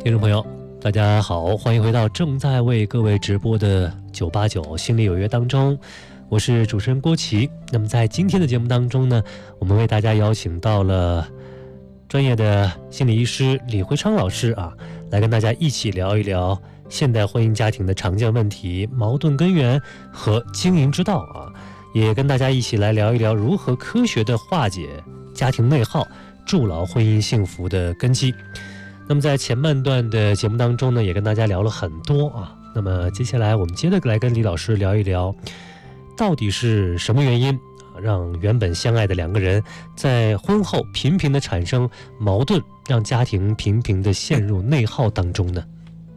听众朋友大家好，欢迎回到正在为各位直播的989心理有约当中，我是主持人郭琦。那么在今天的节目当中呢，我们为大家邀请到了专业的心理医师李辉昌老师啊，来跟大家一起聊一聊现代婚姻家庭的常见问题、矛盾根源和经营之道啊，也跟大家一起来聊一聊如何科学的化解家庭内耗，筑牢婚姻幸福的根基。那么在前半段的节目当中呢，也跟大家聊了很多啊。那么接下来我们接着来跟李老师聊一聊，到底是什么原因让原本相爱的两个人在婚后频频的产生矛盾，让家庭频频的陷入内耗当中呢？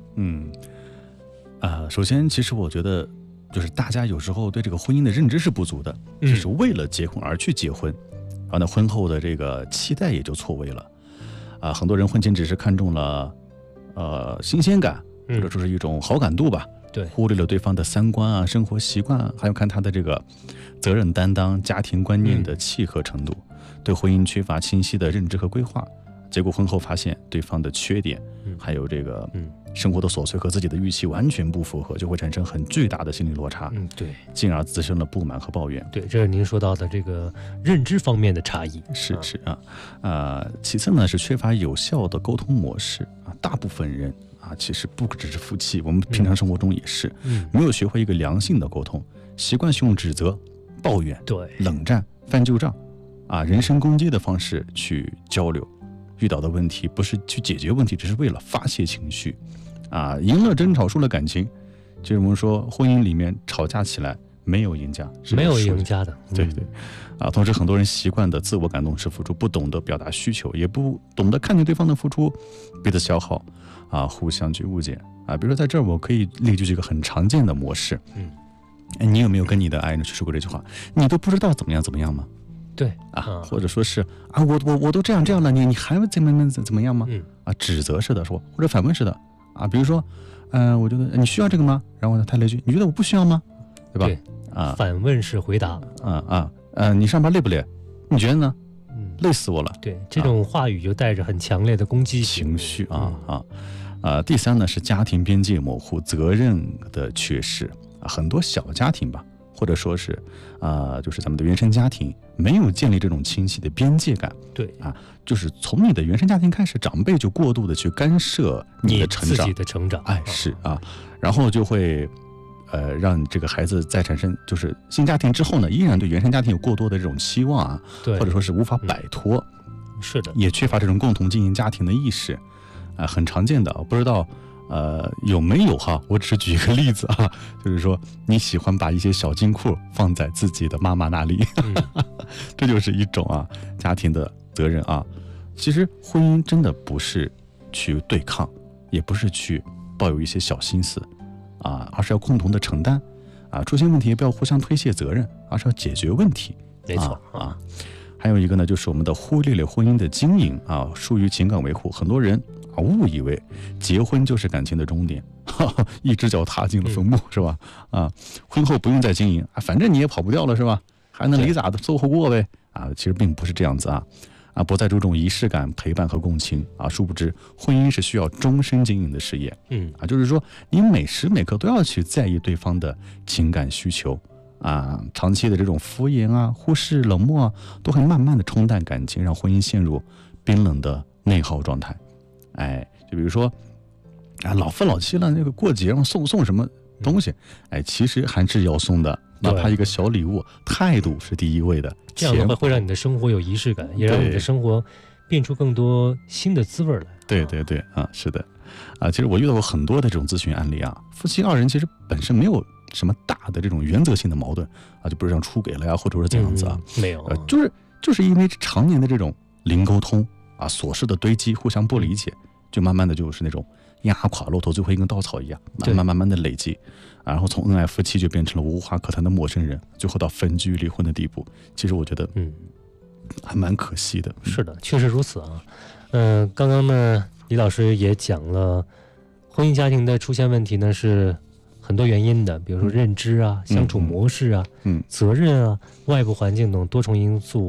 首先其实我觉得就是大家有时候对这个婚姻的认知是不足的，就是为了结婚而去结婚，然后呢婚后的这个期待也就错位了。很多人婚前只是看中了新鲜感，或者说是一种好感度吧， 对， 忽略了对方的三观啊、生活习惯啊，还要看他的这个责任担当、家庭观念的契合程度，对婚姻缺乏清晰的认知和规划，结果婚后发现对方的缺点，还有这个生活的琐碎和自己的预期完全不符合，就会产生很巨大的心理落差， 对， 进而滋生了不满和抱怨。 对，这是您说到的这个认知方面的差异。 是其次呢是缺乏有效的沟通模式啊，大部分人其实不只是夫妻，我们平常生活中也是，没有学会一个良性的沟通，习惯性用指责、抱怨、冷战、翻旧账人身攻击的方式去交流。遇到的问题不是去解决问题，只是为了发泄情绪赢了争吵，输了感情。就是我们说婚姻里面吵架起来没有赢家， 没有赢家的。 对同时很多人习惯的自我感动式付出，不懂得表达需求，也不懂得看见对方的付出，彼此消耗互相去误解比如说在这儿我可以列举几个很常见的模式。你有没有跟你的爱人去说过这句话？你都不知道怎么样吗？ 对或者说是我都这样了，你还怎么样吗？指责式的说，或者反问式的比如说我觉得你需要这个吗？然后呢他来一句你觉得我不需要吗？对吧？ 对反问式回答你上班累不累？你觉得呢？累死我了。 对，这种话语就带着很强烈的攻击情绪第三呢是家庭边界模糊，责任的缺失很多小家庭吧，或者说是就是咱们的原生家庭没有建立这种清晰的边界感。 对就是从你的原生家庭开始，长辈就过度的去干涉你的成长， 自己的成长。 然后就会让这个孩子在产生就是新家庭之后呢，依然对原生家庭有过多的这种期望对， 或者说是无法摆脱。 是的， 也缺乏这种共同经营家庭的意识很常见的。不知道有没有我只是举一个例子就是说你喜欢把一些小金库放在自己的妈妈那里这就是一种家庭的责任其实婚姻真的不是去对抗，也不是去抱有一些小心思而是要共同的承担出现问题也不要互相推卸责任，而是要解决问题。 没错还有一个呢，就是我们的忽略了婚姻的经营疏于情感维护。很多人误以为结婚就是感情的终点，一只脚踏进了坟墓，是吧？婚后不用再经营反正你也跑不掉了，是吧？还能离咋的，凑合过呗其实并不是这样子不再注重仪式感、陪伴和共情殊不知婚姻是需要终身经营的事业。就是说你每时每刻都要去在意对方的情感需求长期的这种敷衍忽视、冷漠都会慢慢的冲淡感情，让婚姻陷入冰冷的内耗状态。就比如说老夫老妻了，那个过节送什么东西其实还是要送的，哪怕一个小礼物，态度是第一位的。 这样的话会让你的生活有仪式感，也让你的生活变出更多新的滋味来。 对是的其实我遇到过很多的这种咨询案例夫妻二人其实本身没有什么大的这种原则性的矛盾就不是像出轨了呀，或者是怎样子没有就是因为常年的这种零沟通琐事的堆积，互相不理解，就慢慢的就是那种压垮骆驼最后一根稻草一样，慢慢的累积然后从恩爱夫妻就变成了无话可谈的陌生人，最后到分居离婚的地步。其实我觉得还蛮可惜的。 是的，确实如此刚刚呢李老师也讲了婚姻家庭的出现问题呢是很多原因的，比如说认知相处模式责任外部环境等多重因素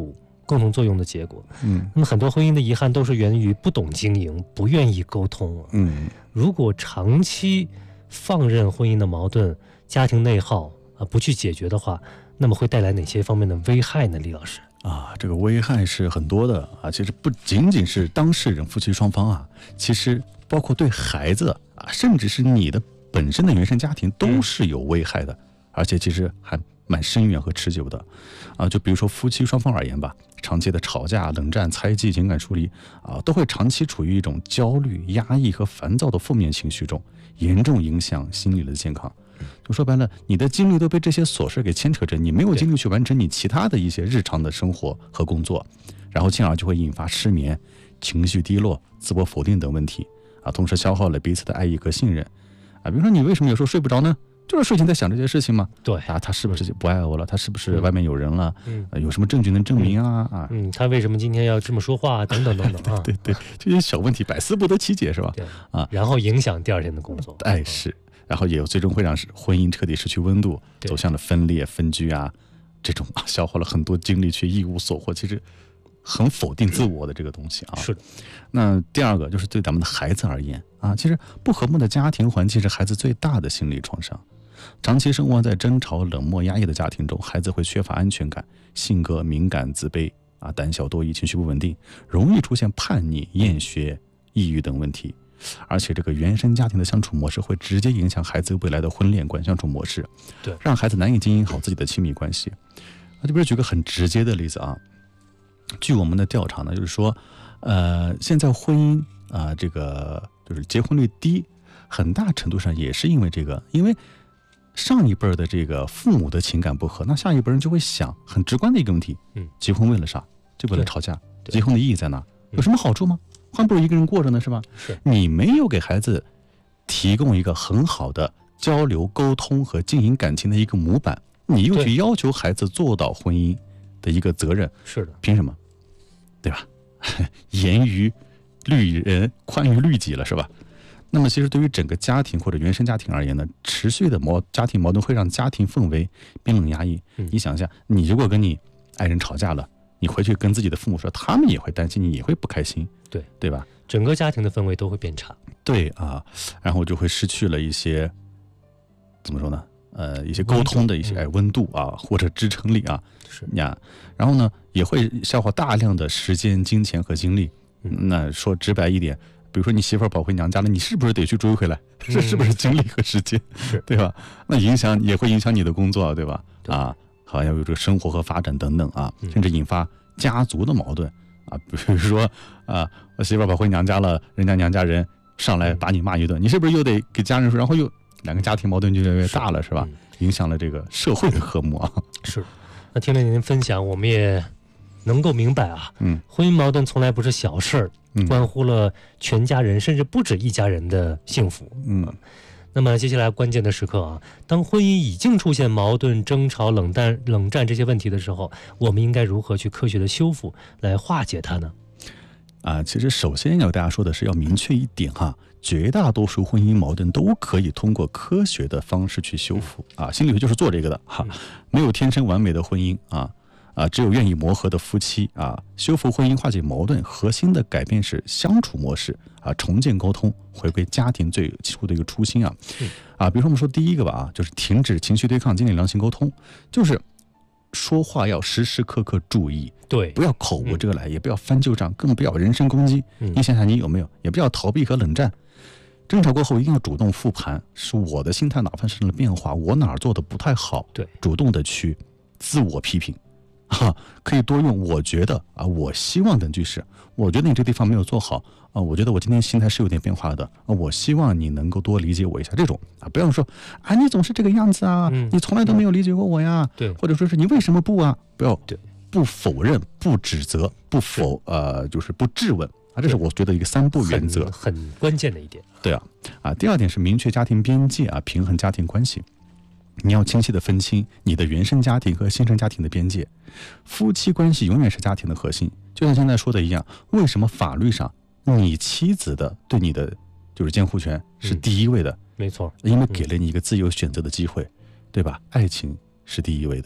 共同作用的结果。那么很多婚姻的遗憾都是源于不懂经营，不愿意沟通。如果长期放任婚姻的矛盾、家庭内耗不去解决的话，那么会带来哪些方面的危害呢？李老师？ 这个危害是很多的其实不仅仅是当事人夫妻双方其实包括对孩子甚至是你的本身的原生家庭都是有危害的，而且其实还蛮深远和持久的就比如说夫妻双方而言吧，长期的吵架、冷战、猜忌、情感疏离都会长期处于一种焦虑、压抑和烦躁的负面情绪中，严重影响心理的健康。就说白了，你的精力都被这些琐事给牵扯着，你没有精力去完成你其他的一些日常的生活和工作，然后进而就会引发失眠、情绪低落、自我否定等问题同时消耗了彼此的爱意和信任比如说你为什么有时候睡不着呢？就是睡前在想这些事情嘛。 对他是不是不爱我了？他是不是外面有人了？有什么证据能证明他为什么今天要这么说话等等等等对，这些小问题百思不得其解，是吧？ 对然后影响第二天的工作。 是。然后也最终会让婚姻彻底失去温度，走向了分裂、分居这种消耗了很多精力却一无所获，其实很否定自我的这个东西是的。 那第二个就是对咱们的孩子而言其实不和睦的家庭环境是孩子最大的心理创伤。长期生活在争吵、冷漠、压抑的家庭中，孩子会缺乏安全感，性格敏感、自卑胆小多疑、情绪不稳定，容易出现叛逆、厌学、抑郁等问题。而且这个原生家庭的相处模式会直接影响孩子未来的婚恋观相处模式， 对， 让孩子难以经营好自己的亲密关系。就比如举个很直接的例子据我们的调查呢，就是说，现在婚姻这个就是结婚率低，很大程度上也是因为这个，因为上一辈的这个父母的情感不合，那下一辈人就会想很直观的一个问题，结婚为了啥？就为了吵架？结婚的意义在哪？有什么好处吗？还不如一个人过着呢，是吧？ 是你没有给孩子提供一个很好的交流、沟通和经营感情的一个模板，你又去要求孩子做到婚姻的一个责任， 是的， 凭什么？对吧？严于律人，宽于律己了，是吧？那么其实对于整个家庭或者原生家庭而言呢，持续的家庭矛盾会让家庭氛围冰冷压抑。你想一下，你如果跟你爱人吵架了，你回去跟自己的父母说，他们也会担心你，也会不开心，对吧？ 整个家庭的氛围都会变差。 对然后就会失去了一些怎么说呢？一些沟通的一些温度或者支撑力是呀。然后呢，也会消耗大量的时间、金钱和精力。那说直白一点，比如说你媳妇儿跑回娘家了，你是不是得去追回来？这是不是精力和时间？对吧？那也会影响你的工作，对吧？好像有这个生活和发展等等甚至引发家族的矛盾比如说我媳妇儿跑回娘家了，人家娘家人上来打你骂一顿，你是不是又得给家人说？然后又两个家庭矛盾就越来越大了，是吧？影响了这个社会的和睦是。那听了您分享，我们也能够明白婚姻矛盾从来不是小事儿，关乎了全家人，甚至不止一家人的幸福。那么接下来关键的时刻当婚姻已经出现矛盾、争吵、冷战这些问题的时候，我们应该如何去科学的修复，来化解它呢？ 其实首先要大家说的是要明确一点绝大多数婚姻矛盾都可以通过科学的方式去修复心理学就是做这个的没有天生完美的婚姻只有愿意磨合的夫妻修复婚姻、化解矛盾，核心的改变是相处模式重建沟通，回归家庭最初的一个初心比如说我们说第一个吧就是停止情绪对抗，建立良性沟通，就是说话要时时刻刻注意， 对， 不要口无遮拦，也不要翻旧账，更不要人身攻击。你想想你有没有？也不要逃避和冷战。争吵过后一定要主动复盘，是我的心态哪怕发生了变化，我哪儿做的不太好， 对， 主动的去自我批评可以多用我觉得我希望等句式，我觉得你这地方没有做好我觉得我今天心态是有点变化的我希望你能够多理解我一下，这种不要说你总是这个样子你从来都没有理解过我呀， 对， 或者说是你为什么不不要不否认、不指责、就是不质问这是我觉得一个3不原则， 很关键的一点。 对第二点是明确家庭边界平衡家庭关系。你要清晰的分清你的原生家庭和新生家庭的边界，夫妻关系永远是家庭的核心。就像现在说的一样，为什么法律上你妻子的对你的就是监护权是第一位的？ 没错， 因为给了你一个自由选择的机会，对吧？爱情是第一位的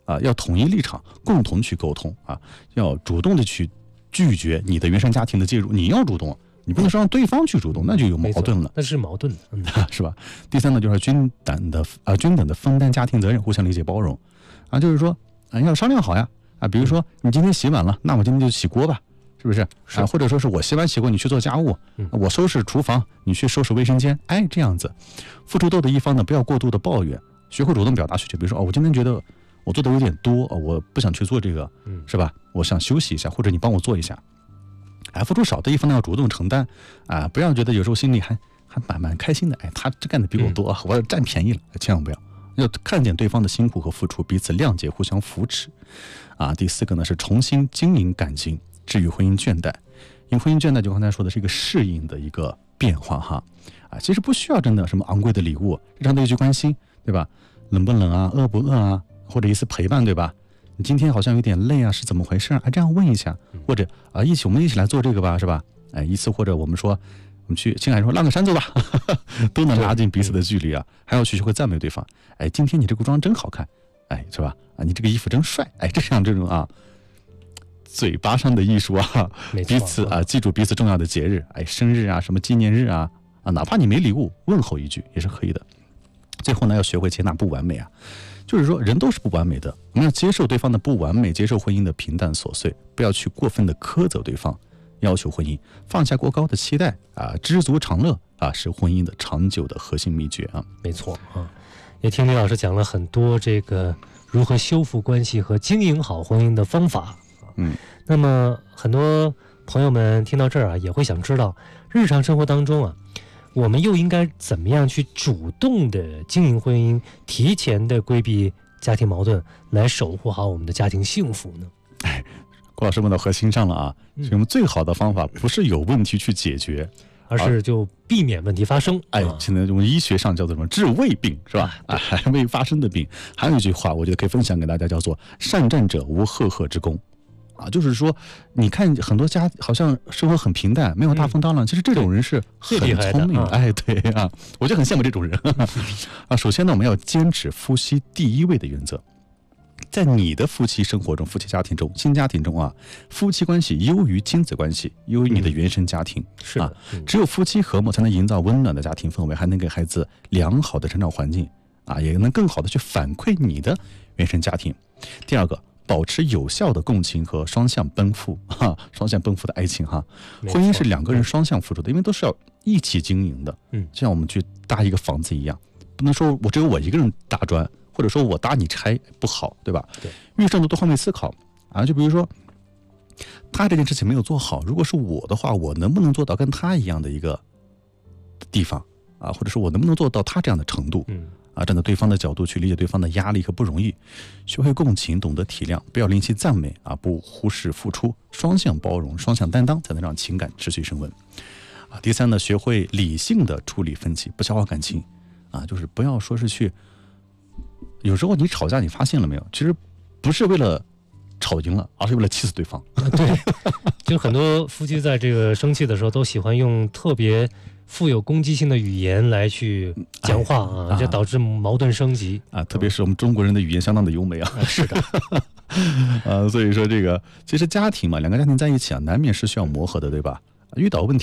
要统一立场，共同去沟通啊，要主动的去拒绝你的原生家庭的介入，你要主动，你不能说让对方去主动，那就有矛盾了， 那是矛盾的，是吧？第三呢，就是均等的分担家庭责任，互相理解包容啊，就是说要商量好呀啊，比如说你今天洗碗了，那我今天就洗锅吧。是不是啊？或者说是我洗碗洗锅，你去做家务，我收拾厨房，你去收拾卫生间，哎，这样子，付出多的一方呢，不要过度的抱怨，学会主动表达需求。比如说，我今天觉得我做的有点多，我不想去做这个，是吧？我想休息一下，或者你帮我做一下。哎，付出少的一方呢，要主动承担啊，不要觉得有时候心里还蛮开心的。哎，他这干的比我多，我占便宜了，千万不要看见对方的辛苦和付出，彼此谅解，互相扶持。啊，第四个呢是重新经营感情。治愈婚姻倦怠，因为婚姻倦怠就刚才说的是一个适应的一个变化哈，其实不需要真的什么昂贵的礼物，日常的一句关心，对吧？冷不冷啊，饿不饿啊，或者一次陪伴，对吧？你今天好像有点累啊，是怎么回事啊？这样问一下，或者我们一起来做这个吧，是吧？哎，一次或者我们去青海说拉个山走吧，都能拉近彼此的距离啊。还要学会赞美对方，哎，今天你这个装真好看，哎，是吧？啊，你这个衣服真帅，哎，这种啊。嘴巴上的艺术啊，彼此记住彼此重要的节日，哎，生日啊，什么纪念日啊，哪怕你没礼物，问候一句也是可以的。最后呢，要学会接纳不完美啊，就是说人都是不完美的，我们要接受对方的不完美，接受婚姻的平淡琐碎，不要去过分的苛责对方，要求婚姻放下过高的期待啊，知足常乐啊，是婚姻的长久的核心秘诀啊。 没错啊，也听李老师讲了很多这个如何修复关系和经营好婚姻的方法。那么很多朋友们听到这儿啊，也会想知道，日常生活当中啊，我们又应该怎么样去主动的经营婚姻，提前的规避家庭矛盾，来守护好我们的家庭幸福呢？ 哎，郭老师问到核心上了啊，我们最好的方法不是有问题去解决， 而是就避免问题发生。 哎，现在我们医学上叫做什么治未病，是吧？还未发生的病。还有一句话，我觉得可以分享给大家，叫做善战者无赫赫之功。就是说，你看很多家好像生活很平淡，没有大风大浪，其实这种人是很聪明的。哎，对啊，我就很羡慕这种人啊。首先呢，我们要坚持夫妻第一位的原则，在你的夫妻生活中、夫妻家庭中、新家庭中啊，夫妻关系优于亲子关系，优于你的原生家庭。 是啊， 只有夫妻和睦，才能营造温暖的家庭氛围，还能给孩子良好的成长环境啊，也能更好的去反馈你的原生家庭。第二个，保持有效的共情和双向奔赴双向奔赴的爱情哈。婚姻是两个人双向付出的，因为都是要一起经营的。就像我们去搭一个房子一样，不能说我只有我一个人打砖，或者说我搭你拆不好，对吧？对，预算多换位思考啊。就比如说他这件事情没有做好，如果是我的话，我能不能做到跟他一样的一个地方啊？或者说我能不能做到他这样的程度？站在对方的角度去理解对方的压力和不容易，学会共情，懂得体谅，不要吝惜赞美啊，不忽视付出，双向包容，双向担当，才能让情感持续升温啊。第三呢，学会理性的处理分歧，不消耗感情啊，就是不要说是去，有时候你吵架，你发现了没有？其实不是为了吵赢了，而是为了气死对方。 对，就很多夫妻在这个生气的时候，都喜欢用特别富有攻击性的语言来去讲话啊，这导致矛盾升级啊。特别是我们中国人的语言相当的优美啊。 是的， 所以说这个其实家庭嘛，两个家庭在一起啊，难免是需要磨合的，对吧？遇到问题